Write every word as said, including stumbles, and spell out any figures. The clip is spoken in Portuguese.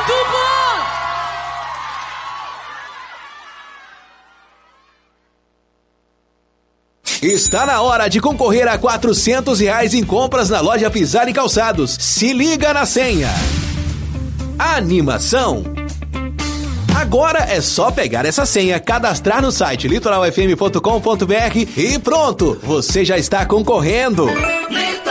Muito bom! Está na hora de concorrer a quatrocentos reais em compras na loja Pisar e Calçados. Se liga na senha. Animação. Agora é só pegar essa senha, cadastrar no site litoral f m ponto com ponto b r e pronto, você já está concorrendo.